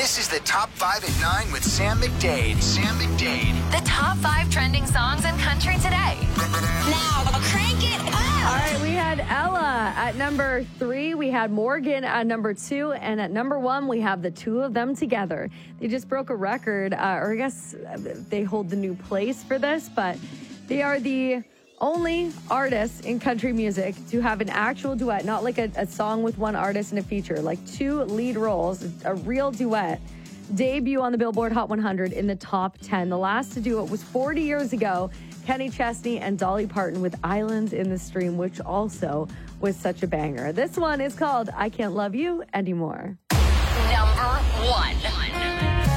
This is the Top 5 at 9 with Sam McDade. Sam McDade. The top 5 trending songs in country today. Now, crank it up. All right, we had Ella at number 3. We had Morgan at number 2. And at number 1, we have the two of them together. They just broke a record, or I guess they hold the new place for this, but they are the only artists in country music to have an actual duet, not like a song with one artist and a feature, like 2 lead roles, a real duet, debut on the Billboard Hot 100 in the top 10. The last to do it was 40 years ago, Kenny Chesney and Dolly Parton with Islands in the Stream, which also was such a banger. This one is called I Can't Love You Anymore. Number 1.